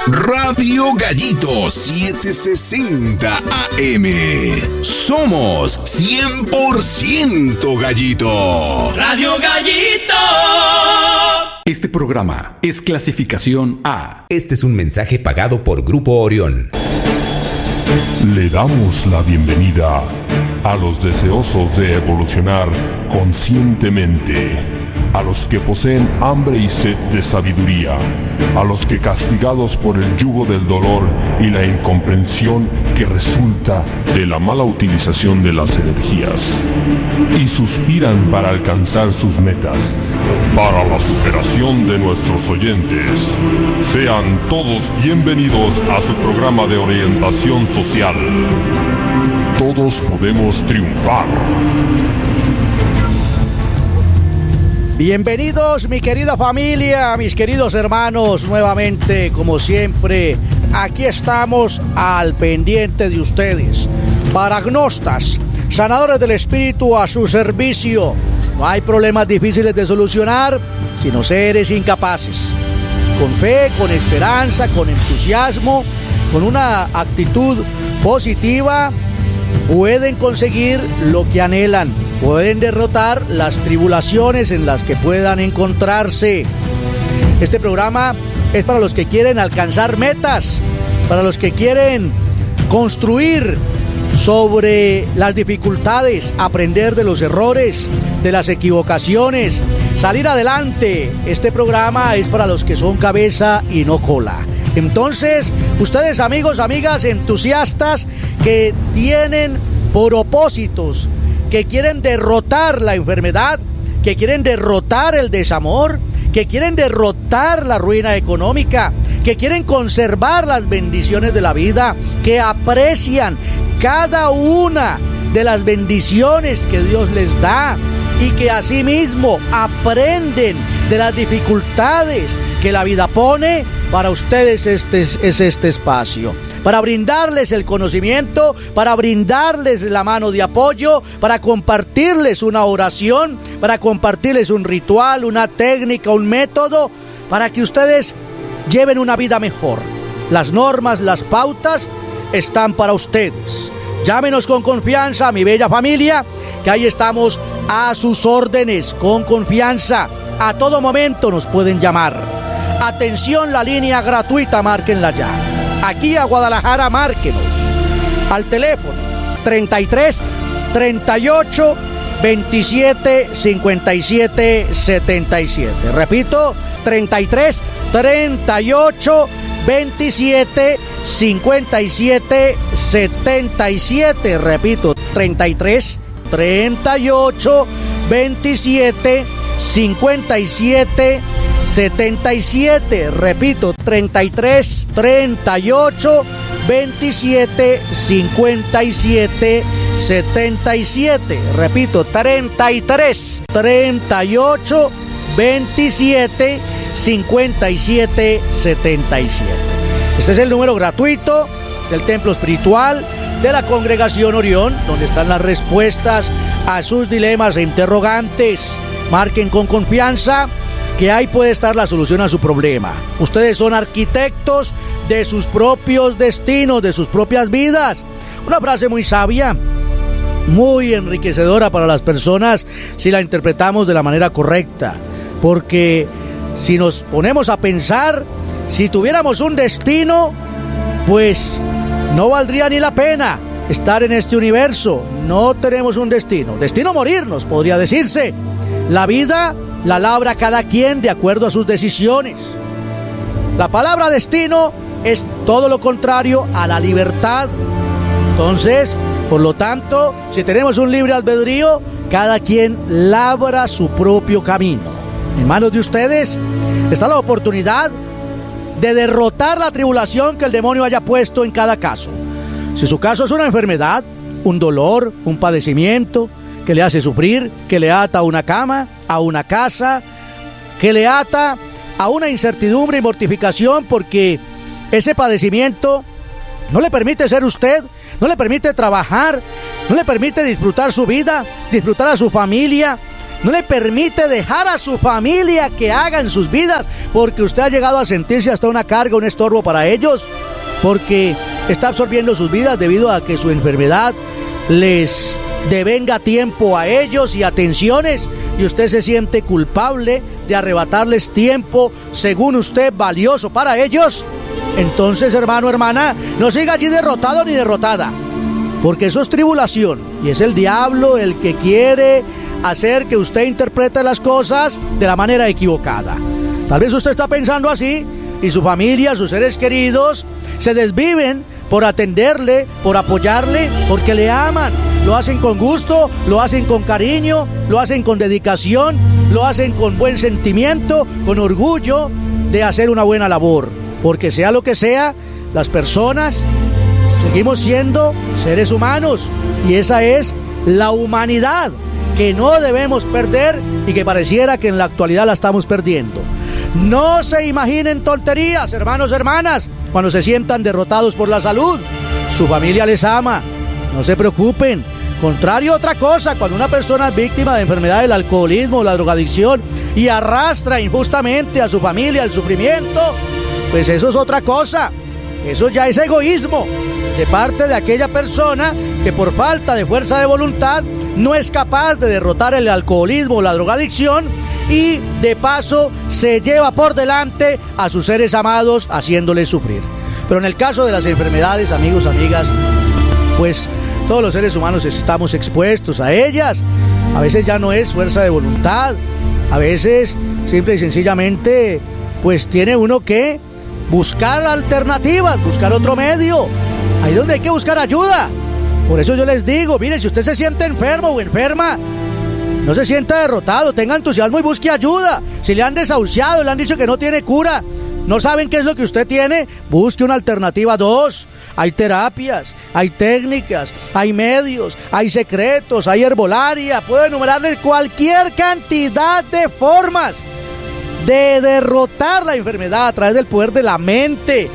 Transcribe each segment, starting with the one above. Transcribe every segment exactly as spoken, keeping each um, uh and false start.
Radio Gallito setecientos sesenta A M. Somos cien por ciento Gallito. Radio Gallito. Este programa es clasificación A. Este es un mensaje pagado por Grupo Orión. Le damos la bienvenida a los deseosos de evolucionar conscientemente, a los que poseen hambre y sed de sabiduría, a los que castigados por el yugo del dolor y la incomprensión que resulta de la mala utilización de las energías, y suspiran para alcanzar sus metas, para la superación de nuestros oyentes. Sean todos bienvenidos a su programa de orientación social. Todos podemos triunfar. Bienvenidos, mi querida familia, mis queridos hermanos, nuevamente, como siempre, aquí estamos al pendiente de ustedes. Paragnostas, sanadores del espíritu a su servicio. No hay problemas difíciles de solucionar, sino seres incapaces. Con fe, con esperanza, con entusiasmo, con una actitud positiva, pueden conseguir lo que anhelan. Pueden derrotar las tribulaciones en las que puedan encontrarse. Este programa es para los que quieren alcanzar metas, para los que quieren construir sobre las dificultades, aprender de los errores, de las equivocaciones, salir adelante. Este programa es para los que son cabeza y no cola. Entonces, ustedes, amigos, amigas, entusiastas que tienen propósitos, que quieren derrotar la enfermedad, que quieren derrotar el desamor, que quieren derrotar la ruina económica, que quieren conservar las bendiciones de la vida, que aprecian cada una de las bendiciones que Dios les da y que asimismo aprenden de las dificultades que la vida pone. Para ustedes este es, es este espacio, para brindarles el conocimiento, para brindarles la mano de apoyo, para compartirles una oración, para compartirles un ritual, una técnica, un método, para que ustedes lleven una vida mejor. Las normas, las pautas están para ustedes. Llámenos con confianza, mi bella familia, que ahí estamos a sus órdenes, con confianza. A todo momento nos pueden llamar. Atención, la línea gratuita, márquenla ya. Aquí a Guadalajara, márquenos al teléfono treinta y tres, treinta y ocho, veintisiete, cincuenta y siete, setenta y siete. Repito, treinta y tres, treinta y ocho, veintisiete, cincuenta y siete, setenta y siete. Repito, treinta y tres, treinta y ocho, veintisiete, cincuenta y siete, setenta y siete. Repito, treinta y tres, treinta y ocho, veintisiete, cincuenta y siete, setenta y siete. Repito, treinta y tres, treinta y ocho, veintisiete, cincuenta y siete, setenta y siete. Este es el número gratuito del Templo Espiritual de la Congregación Orión, donde están las respuestas a sus dilemas e interrogantes. Marquen con confianza, que ahí puede estar la solución a su problema. Ustedes son arquitectos de sus propios destinos, de sus propias vidas. Una frase muy sabia, muy enriquecedora para las personas si la interpretamos de la manera correcta. Porque si nos ponemos a pensar, si tuviéramos un destino, pues no valdría ni la pena estar en este universo. No tenemos un destino. Destino morirnos, podría decirse. La vida la labra cada quien de acuerdo a sus decisiones. La palabra destino es todo lo contrario a la libertad. Entonces, por lo tanto, si tenemos un libre albedrío, cada quien labra su propio camino. En manos de ustedes está la oportunidad de derrotar la tribulación que el demonio haya puesto en cada caso. Si su caso es una enfermedad, un dolor, un padecimiento que le hace sufrir, que le ata a una cama, a una casa, que le ata a una incertidumbre y mortificación porque ese padecimiento no le permite ser usted, no le permite trabajar, no le permite disfrutar su vida, disfrutar a su familia, no le permite dejar a su familia que hagan sus vidas, porque usted ha llegado a sentirse hasta una carga, un estorbo para ellos, porque está absorbiendo sus vidas debido a que su enfermedad les devenga tiempo a ellos y atenciones, y usted se siente culpable de arrebatarles tiempo, según usted, valioso para ellos. Entonces, hermano, hermana, no siga allí derrotado ni derrotada, porque eso es tribulación, y es el diablo el que quiere hacer que usted interprete las cosas de la manera equivocada. Tal vez usted está pensando así, y su familia, sus seres queridos, se desviven por atenderle, por apoyarle, porque le aman. Lo hacen con gusto, lo hacen con cariño, lo hacen con dedicación, lo hacen con buen sentimiento, con orgullo de hacer una buena labor. Porque sea lo que sea, las personas seguimos siendo seres humanos, y esa es la humanidad que no debemos perder y que pareciera que en la actualidad la estamos perdiendo. No se imaginen tonterías, hermanos, hermanas, cuando se sientan derrotados por la salud. Su familia les ama, no se preocupen. Contrario a otra cosa, cuando una persona es víctima de enfermedad del alcoholismo o la drogadicción y arrastra injustamente a su familia al sufrimiento, pues eso es otra cosa. Eso ya es egoísmo de parte de aquella persona que por falta de fuerza de voluntad no es capaz de derrotar el alcoholismo o la drogadicción, y de paso se lleva por delante a sus seres amados haciéndoles sufrir. Pero en el caso de las enfermedades, amigos, amigas, pues todos los seres humanos estamos expuestos a ellas. A veces ya no es fuerza de voluntad, a veces simple y sencillamente pues tiene uno que buscar alternativas, buscar otro medio. Ahí es donde hay que buscar ayuda. Por eso yo les digo, mire, si usted se siente enfermo o enferma, no se sienta derrotado, tenga entusiasmo y busque ayuda. Si le han desahuciado, le han dicho que no tiene cura, no saben qué es lo que usted tiene, busque una alternativa dos. Hay terapias, hay técnicas, hay medios, hay secretos, hay herbolaria. Puedo enumerarles cualquier cantidad de formas de derrotar la enfermedad a través del poder de la mente,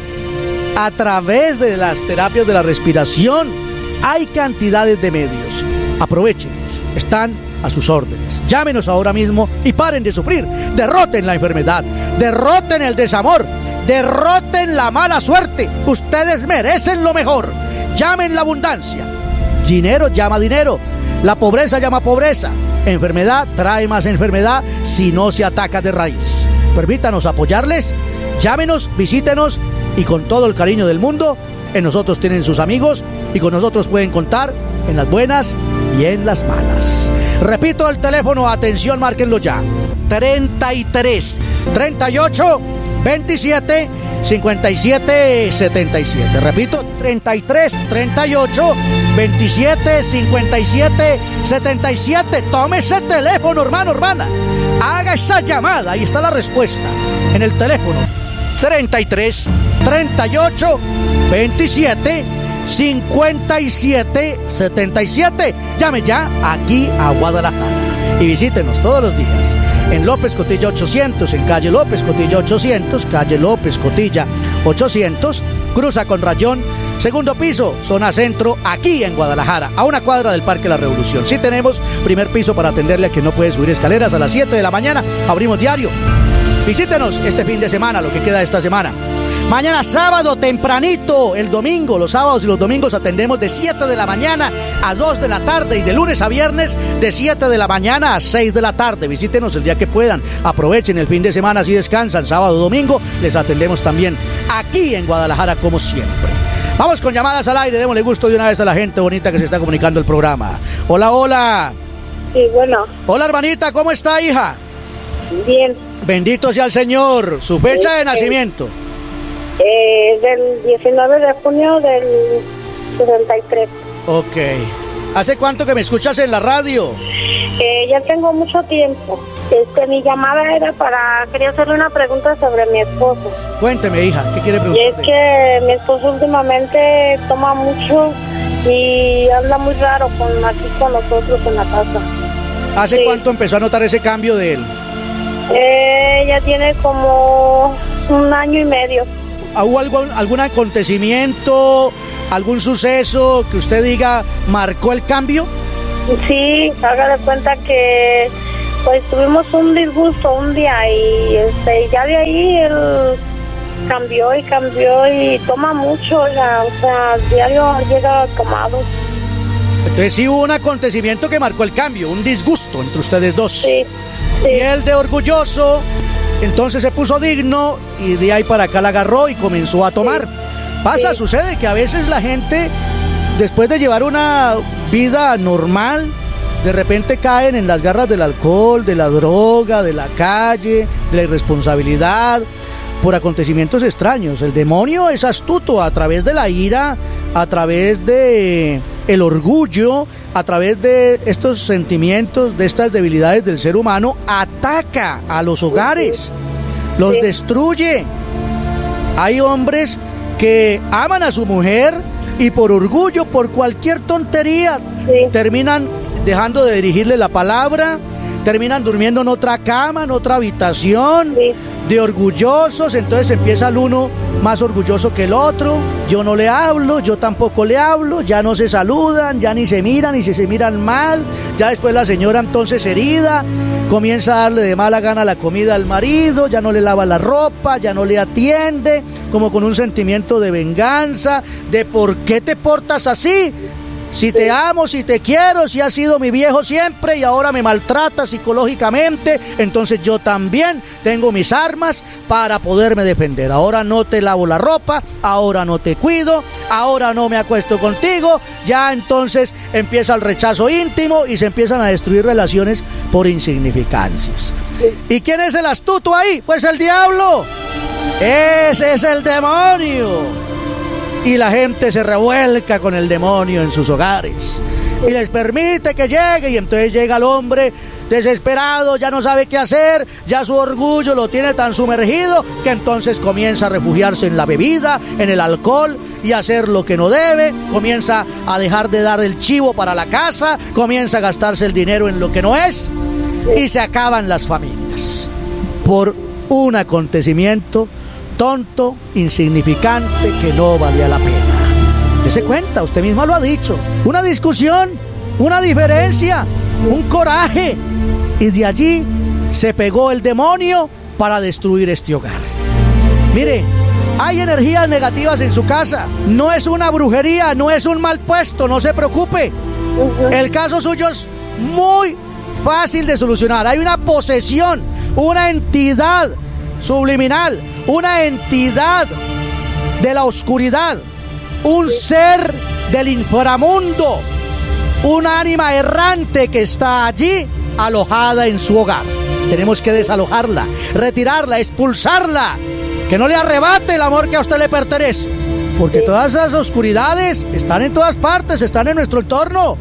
a través de las terapias de la respiración. Hay cantidades de medios. Aprovechenlos, están a sus órdenes. Llámenos ahora mismo y paren de sufrir. Derroten la enfermedad, derroten el desamor, derroten la mala suerte. Ustedes merecen lo mejor. Llamen la abundancia. Dinero llama dinero. La pobreza llama pobreza. Enfermedad trae más enfermedad si no se ataca de raíz. Permítanos apoyarles. Llámenos, visítenos, y con todo el cariño del mundo, en nosotros tienen sus amigos, y con nosotros pueden contar en las buenas y en las malas. Repito el teléfono, atención, márquenlo ya. treinta y tres, treinta y ocho, veintisiete, cincuenta y siete, setenta y siete. Repito, treinta y tres, treinta y ocho, veintisiete, cincuenta y siete, setenta y siete. Tome ese teléfono, hermano, hermana. Haga esa llamada, ahí está la respuesta. En el teléfono treinta y tres, treinta y ocho, veintisiete, cincuenta y siete, setenta y siete. Llame ya aquí a Guadalajara y visítenos todos los días en López Cotilla ochocientos, en calle López Cotilla ochocientos, calle López Cotilla ochocientos, cruza con rayón, segundo piso, zona centro, aquí en Guadalajara, a una cuadra del Parque La Revolución. Sí tenemos primer piso para atenderle a quien no puede subir escaleras. A las siete de la mañana abrimos diario. Visítenos este fin de semana, lo que queda de esta semana. Mañana sábado tempranito, el domingo, los sábados y los domingos atendemos de siete de la mañana a dos de la tarde, y de lunes a viernes de siete de la mañana a seis de la tarde. Visítenos el día que puedan, aprovechen el fin de semana si descansan, sábado o domingo, les atendemos también aquí en Guadalajara como siempre. Vamos con llamadas al aire, démosle gusto de una vez a la gente bonita que se está comunicando el programa. Hola, hola. Sí, bueno. Hola, hermanita, ¿cómo está, hija? Bien. Bendito sea el Señor. ¿Su fecha de nacimiento? Eh, del diecinueve de junio del sesenta y tres. Ok. ¿Hace cuánto que me escuchas en la radio? Eh, ya tengo mucho tiempo. Este, mi llamada era para... Quería hacerle una pregunta sobre mi esposo. Cuénteme, hija, ¿qué quiere Y preguntar? es que mi esposo últimamente toma mucho y anda muy raro con aquí con nosotros en la casa. ¿Hace sí. cuánto empezó a notar ese cambio de él? Eh, ya tiene como un año y medio. ¿Hubo algún, algún acontecimiento, algún suceso que usted diga marcó el cambio? Sí, haga de cuenta que pues tuvimos un disgusto un día y este ya de ahí él cambió y cambió y toma mucho, ya, o sea, diario llega tomado. Entonces sí hubo un acontecimiento que marcó el cambio, un disgusto entre ustedes dos. Sí, sí. Y él de orgulloso, entonces se puso digno y de ahí para acá la agarró y comenzó a tomar. Sí. Pasa, sí. Sucede que a veces la gente, después de llevar una vida normal, de repente caen en las garras del alcohol, de la droga, de la calle, de la irresponsabilidad, por acontecimientos extraños. El demonio es astuto a través de la ira, a través de el orgullo, a través de estos sentimientos, de estas debilidades del ser humano, ataca a los hogares, los destruye. Hay hombres que aman a su mujer y por orgullo, por cualquier tontería, sí. terminan dejando de dirigirle la palabra, terminan durmiendo en otra cama, en otra habitación, sí. de orgullosos. Entonces empieza el uno más orgulloso que el otro. Yo no le hablo, yo tampoco le hablo, ya no se saludan, ya ni se miran, ni se, se miran mal. Ya después la señora entonces herida comienza a darle de mala gana la comida al marido, ya no le lava la ropa, ya no le atiende, como con un sentimiento de venganza, de por qué te portas así. Si te amo, si te quiero, si has sido mi viejo siempre y ahora me maltratas psicológicamente, entonces yo también tengo mis armas para poderme defender. Ahora no te lavo la ropa, ahora no te cuido, ahora no me acuesto contigo. Ya entonces empieza el rechazo íntimo y se empiezan a destruir relaciones por insignificancias. ¿Y quién es el astuto ahí? Pues el diablo. Ese es el demonio. Y la gente se revuelca con el demonio en sus hogares y les permite que llegue, y entonces llega el hombre desesperado, ya no sabe qué hacer, ya su orgullo lo tiene tan sumergido que entonces comienza a refugiarse en la bebida, en el alcohol y a hacer lo que no debe, comienza a dejar de dar el chivo para la casa, comienza a gastarse el dinero en lo que no es y se acaban las familias por un acontecimiento tonto, insignificante, que no valía la pena. Dese cuenta, usted mismo lo ha dicho. Una discusión, una diferencia, un coraje. Y de allí se pegó el demonio para destruir este hogar. Mire, hay energías negativas en su casa. No es una brujería, no es un mal puesto, no se preocupe. El caso suyo es muy fácil de solucionar. Hay una posesión, una entidad subliminal, una entidad de la oscuridad, un ser del inframundo, un ánima errante que está allí alojada en su hogar. Tenemos que desalojarla, retirarla, expulsarla, que no le arrebate el amor que a usted le pertenece, porque todas esas oscuridades están en todas partes, están en nuestro entorno.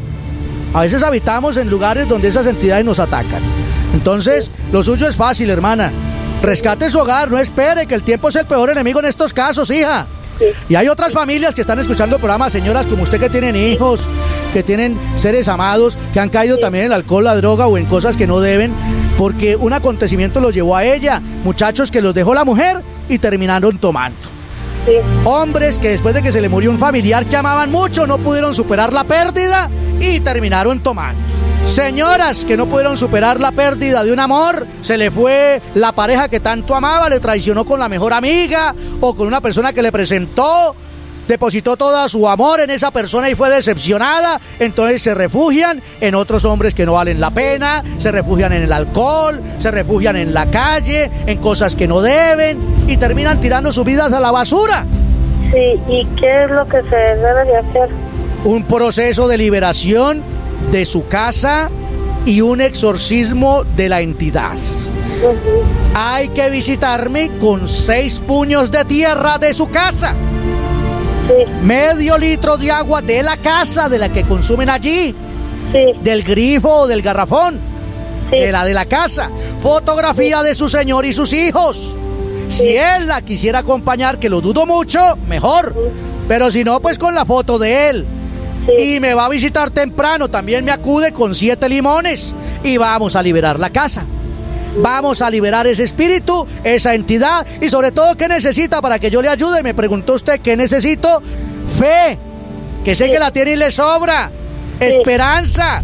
A veces habitamos en lugares donde esas entidades nos atacan. Entonces, lo suyo es fácil, hermana. Rescate su hogar, no espere, que el tiempo es el peor enemigo en estos casos, hija. Sí. Y hay otras familias que están escuchando el programa, señoras como usted que tienen hijos, que tienen seres amados, que han caído sí. también en el alcohol, la droga o en cosas que no deben, porque un acontecimiento los llevó a ella. Muchachos que los dejó la mujer y terminaron tomando. Sí. Hombres que después de que se le murió un familiar que amaban mucho, no pudieron superar la pérdida y terminaron tomando. Señoras que no pudieron superar la pérdida de un amor, se le fue la pareja que tanto amaba, le traicionó con la mejor amiga o con una persona que le presentó, depositó todo su amor en esa persona y fue decepcionada, entonces se refugian en otros hombres que no valen la pena, se refugian en el alcohol, se refugian en la calle, en cosas que no deben y terminan tirando sus vidas a la basura. Sí, ¿y qué es lo que se debe de hacer? Un proceso de liberación de su casa y un exorcismo de la entidad. Uh-huh. Hay que visitarme con seis puños de tierra de su casa, sí. medio litro de agua de la casa, de la que consumen allí, sí. del grifo o del garrafón, sí. de la de la casa, fotografía sí. de su señor y sus hijos. Sí. Si él la quisiera acompañar, que lo dudo mucho, mejor, sí. pero si no, pues con la foto de él. Sí. Y me va a visitar temprano, también me acude con siete limones y vamos a liberar la casa. Vamos a liberar ese espíritu, esa entidad y sobre todo, ¿qué necesita para que yo le ayude? Me preguntó usted, ¿qué necesito? Fe, que sé sí. que la tiene y le sobra. Sí. Esperanza,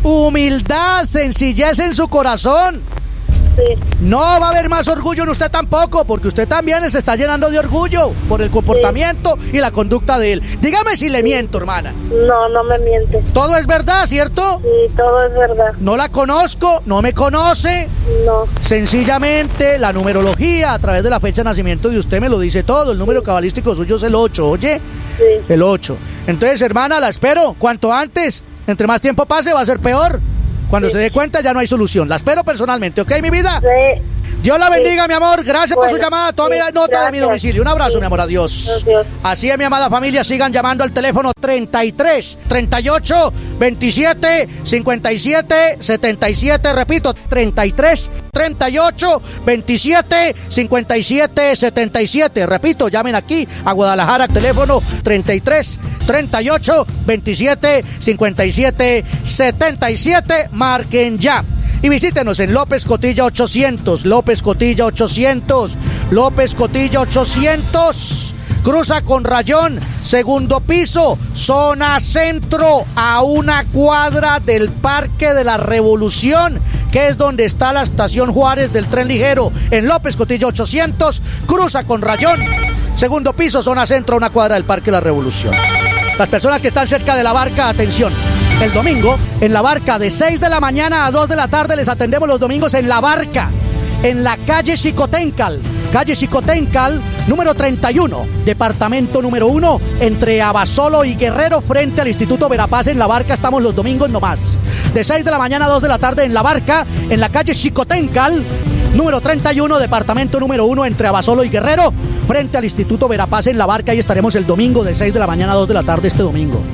humildad, sencillez en su corazón. Sí. No va a haber más orgullo en usted tampoco, porque usted también se está llenando de orgullo por el comportamiento sí. y la conducta de él. Dígame si le miento, hermana. No, no me miente. Todo es verdad, ¿cierto? Sí, todo es verdad. No la conozco, no me conoce. No. Sencillamente la numerología a través de la fecha de nacimiento de usted me lo dice todo. El número sí. cabalístico suyo es el ocho, ¿oye? Sí. El ocho. Entonces, hermana, la espero cuanto antes. Entre más tiempo pase va a ser peor. Cuando sí. se dé cuenta ya no hay solución. La espero personalmente, ¿ok, mi vida? Sí. Dios la bendiga, sí. mi amor. Gracias bueno, por su llamada. Tome sí, nota gracias. de mi domicilio. Un abrazo, sí. mi amor. Adiós. Adiós. Así es, mi amada familia. Sigan llamando al teléfono treinta y tres, treinta y ocho, veintisiete, cincuenta y siete, setenta y siete. Repito, treinta y tres, treinta y ocho, veintisiete, cincuenta y siete, setenta y siete. Repito, llamen aquí a Guadalajara. Teléfono treinta y tres, treinta y ocho, veintisiete, cincuenta y siete, setenta y siete. Marquen ya. Y visítenos en López Cotilla ochocientos, López Cotilla ochocientos, López Cotilla ochocientos. Cruza con Rayón, segundo piso, zona centro, a una cuadra del Parque de la Revolución, que es donde está la estación Juárez del tren ligero. En López Cotilla ochocientos, cruza con Rayón, segundo piso, zona centro, a una cuadra del Parque de la Revolución. Las personas que están cerca de la Barca, atención. El domingo, en la Barca, de seis de la mañana a dos de la tarde, les atendemos los domingos en la Barca, en la calle Xicoténcal, calle Xicoténcal, número treinta y uno, departamento número uno, entre Abasolo y Guerrero, frente al Instituto Verapaz. En la Barca estamos los domingos nomás. De seis de la mañana a dos de la tarde en la Barca, en la calle Xicoténcal, número treinta y uno, departamento número uno, entre Abasolo y Guerrero, frente al Instituto Verapaz. En la Barca, y estaremos el domingo de seis de la mañana a dos de la tarde este domingo.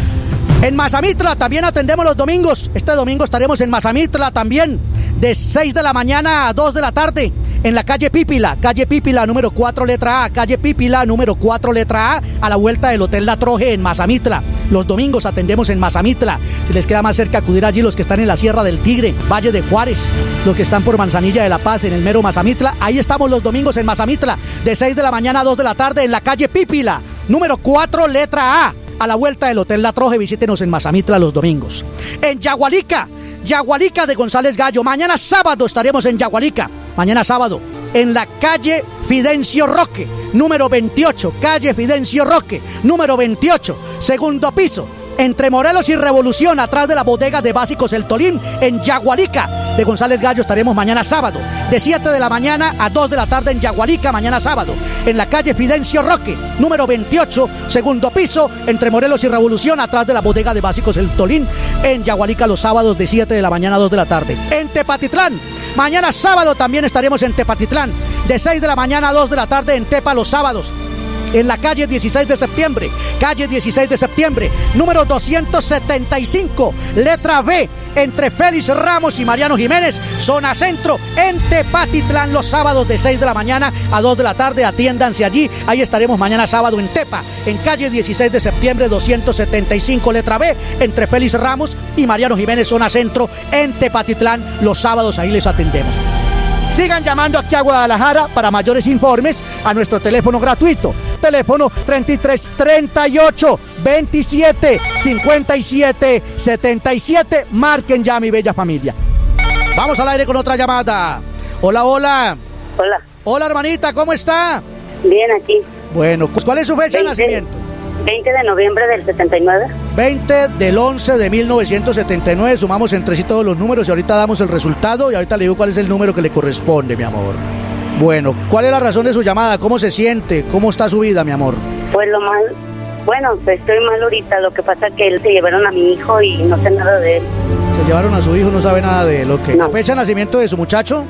En Mazamitla también atendemos los domingos. Este domingo estaremos en Mazamitla también, de seis de la mañana a dos de la tarde, en la calle Pípila, calle Pípila número cuatro, letra A, calle Pípila número cuatro, letra A, a la vuelta del Hotel La Troje en Mazamitla. Los domingos atendemos en Mazamitla. Si les queda más cerca acudir allí, los que están en la Sierra del Tigre, Valle de Juárez, los que están por Manzanilla de la Paz, en el mero Mazamitla, ahí estamos los domingos en Mazamitla, de seis de la mañana a dos de la tarde, en la calle Pípila número cuatro, letra A, a la vuelta del Hotel La Troje. Visítenos en Mazamitla los domingos. En Yagualica, Yagualica de González Gallo, mañana sábado estaremos en Yagualica, mañana sábado, en la calle Fidencio Roque, número veintiocho, calle Fidencio Roque, número veintiocho, segundo piso, entre Morelos y Revolución, atrás de la bodega de Básicos El Tolín, en Yagualica de González Gallo estaremos mañana sábado, de siete de la mañana a dos de la tarde en Yagualica, mañana sábado, en la calle Fidencio Roque, número veintiocho, segundo piso, entre Morelos y Revolución, atrás de la bodega de Básicos El Tolín, en Yagualica, los sábados de siete de la mañana a dos de la tarde. En Tepatitlán, mañana sábado también estaremos en Tepatitlán, de seis de la mañana a dos de la tarde en Tepa los sábados. En la calle dieciséis de septiembre, calle dieciséis de septiembre, número doscientos setenta y cinco, letra B, entre Félix Ramos y Mariano Jiménez, zona centro, en Tepatitlán, los sábados de seis de la mañana a dos de la tarde. Atiéndanse allí, ahí estaremos mañana sábado en Tepa, en calle dieciséis de septiembre, doscientos setenta y cinco, letra B, entre Félix Ramos y Mariano Jiménez, zona centro, en Tepatitlán, los sábados ahí les atendemos. Sigan llamando aquí a Guadalajara para mayores informes a nuestro teléfono gratuito. Teléfono treinta y tres, treinta y ocho, veintisiete, cincuenta y siete, setenta y siete. Marquen ya, mi bella familia. Vamos al aire con otra llamada. Hola, hola. Hola. Hola, hermanita, ¿cómo está? Bien, aquí. Bueno, ¿cuál es su fecha de nacimiento? veinte de noviembre del setenta y nueve. veinte del once de mil novecientos setenta y nueve. Sumamos entre sí todos los números y ahorita damos el resultado y ahorita le digo cuál es el número que le corresponde, mi amor. Bueno, ¿cuál es la razón de su llamada? ¿Cómo se siente? ¿Cómo está su vida, mi amor? Pues lo mal, bueno, estoy mal ahorita. Lo que pasa es que él se llevaron a mi hijo y no sé nada de él. Se llevaron a su hijo, no sabe nada de él, ¿ok? No. ¿La fecha de nacimiento de su muchacho?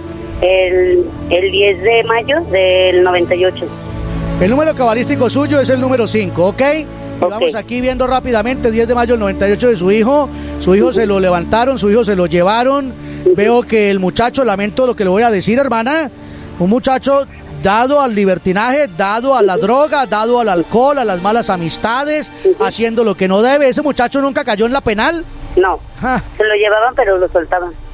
El, el diez de mayo del noventa y ocho. El número cabalístico suyo es el número cinco, ¿ok? Y okay. Vamos aquí viendo rápidamente, diez de mayo del noventa y ocho de su hijo. Su hijo uh-huh. se lo levantaron, su hijo se lo llevaron. Uh-huh. Veo que el muchacho, lamento lo que le voy a decir, hermana, un muchacho dado al libertinaje, dado a la uh-huh. droga, dado al alcohol, a las malas amistades, uh-huh. haciendo lo que no debe. ¿Ese muchacho nunca cayó en la penal? No, ah. se lo llevaban pero lo soltaban.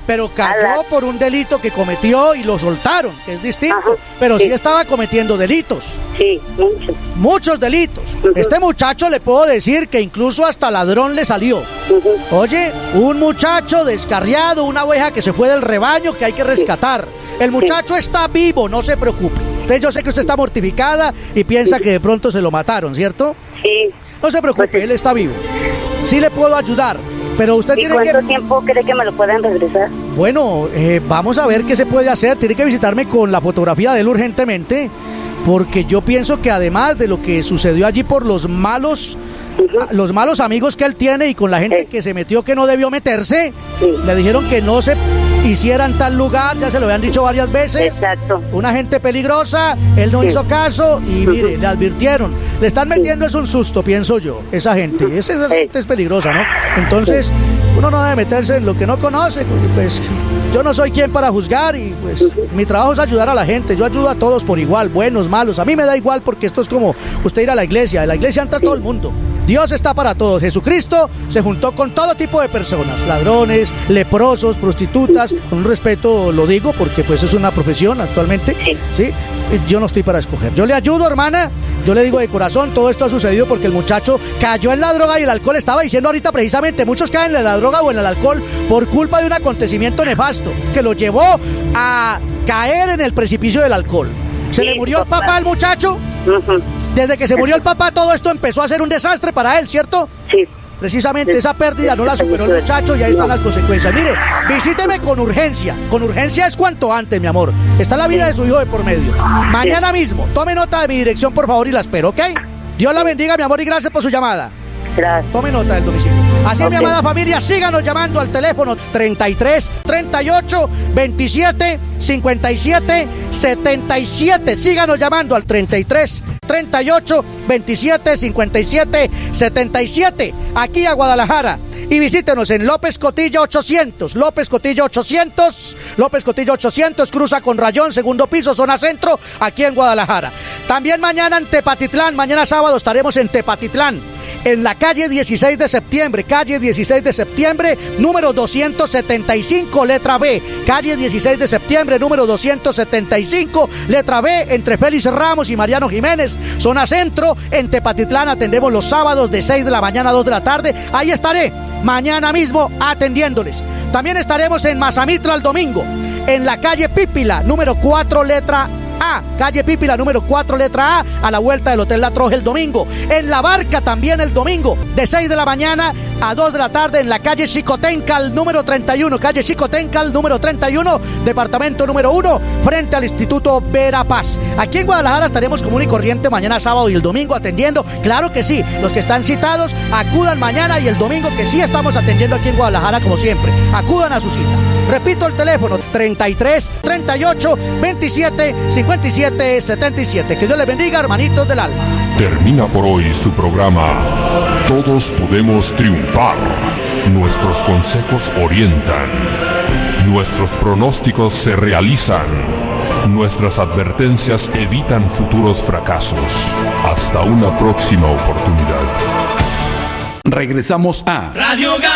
pero cayó la... por un delito que cometió y lo soltaron, que es distinto. Ajá, pero sí. sí estaba cometiendo delitos. Sí, muchos. Muchos delitos. Uh-huh. Este muchacho le puedo decir que incluso hasta ladrón le salió. Uh-huh. Oye, un muchacho descarriado, una oveja que se fue del rebaño que hay que rescatar. Sí. El muchacho sí. está vivo, no se preocupe. Usted, yo sé que usted está mortificada y piensa que de pronto se lo mataron, ¿cierto? Sí. No se preocupe, pues, él está vivo. Sí le puedo ayudar, pero usted ¿Y tiene cuánto que... tiempo cree que me lo pueden regresar? Bueno, eh, vamos a ver qué se puede hacer. Tiene que visitarme con la fotografía de él urgentemente, porque yo pienso que además de lo que sucedió allí por los malos... Uh-huh. los malos amigos que él tiene y con la gente sí. que se metió que no debió meterse, sí. le dijeron que no se hiciera en tal lugar, ya se lo habían dicho varias veces. Exacto. Una gente peligrosa, él no sí. hizo caso y mire, uh-huh. le advirtieron. Le están metiendo sí. es un susto, pienso yo, esa gente. Uh-huh. Esa, esa sí. gente es peligrosa, ¿no? Entonces, sí. uno no debe meterse en lo que no conoce. Pues yo no soy quien para juzgar y pues uh-huh. mi trabajo es ayudar a la gente. Yo ayudo a todos por igual, buenos, malos. A mí me da igual porque esto es como usted ir a la iglesia. En la iglesia entra sí. todo el mundo. Dios está para todos. Jesucristo se juntó con todo tipo de personas, ladrones, leprosos, prostitutas. Con un respeto lo digo porque pues es una profesión actualmente, ¿sí? Yo no estoy para escoger. Yo le ayudo, hermana. Yo le digo de corazón, todo esto ha sucedido porque el muchacho cayó en la droga y el alcohol. Estaba diciendo ahorita precisamente, muchos caen en la droga o en el alcohol por culpa de un acontecimiento nefasto que lo llevó a caer en el precipicio del alcohol. ¿Se sí, le murió el papá al muchacho? Uh-huh. Desde que se murió el papá, todo esto empezó a ser un desastre para él, ¿cierto? Sí. Precisamente sí. esa pérdida no la superó el muchacho y ahí están las consecuencias. Mire, visíteme con urgencia. Con urgencia es cuanto antes, mi amor. Está la vida de su hijo de por medio. Mañana mismo, tome nota de mi dirección, por favor, y la espero, ¿ok? Dios la bendiga, mi amor, y gracias por su llamada. Gracias. Tome nota del domicilio. Así okay. mi amada familia, síganos llamando al teléfono treinta y tres, treinta y ocho, veintisiete, cincuenta y siete, setenta y siete. Síganos llamando al treinta y tres, treinta y ocho, veintisiete, cincuenta y siete, setenta y siete. Aquí a Guadalajara. Y visítenos en López Cotilla ochocientos. López Cotilla ochocientos. López Cotilla ochocientos. Cruza con Rayón, segundo piso, zona centro, aquí en Guadalajara. También mañana en Tepatitlán. Mañana sábado estaremos en Tepatitlán. En la calle dieciséis de septiembre, calle dieciséis de septiembre, número doscientos setenta y cinco, letra B. Calle dieciséis de septiembre, número doscientos setenta y cinco, letra B, entre Félix Ramos y Mariano Jiménez, zona centro. En Tepatitlán atendemos los sábados de seis de la mañana a dos de la tarde. Ahí estaré mañana mismo atendiéndoles. También estaremos en Mazamitla el domingo, en la calle Pípila, número cuatro, letra A, calle Pípila, número cuatro, letra A, a la vuelta del Hotel La Troje el domingo. En La Barca también el domingo, de seis de la mañana a dos de la tarde, en la calle Xicotencal, número treinta y uno, calle Xicotencal, número treinta y uno, departamento número uno, frente al Instituto Verapaz. Aquí en Guadalajara estaremos común y corriente mañana sábado y el domingo atendiendo. Claro que sí, los que están citados, acudan mañana y el domingo, que sí estamos atendiendo aquí en Guadalajara como siempre. Acudan a su cita. Repito el teléfono, treinta y tres, treinta y ocho, veintisiete, cincuenta y siete, setenta y siete. Que Dios les bendiga, hermanitos del alma. Termina por hoy su programa Todos Podemos Triunfar. Nuestros consejos orientan. Nuestros pronósticos se realizan. Nuestras advertencias evitan futuros fracasos. Hasta una próxima oportunidad. Regresamos a Radio Gallo.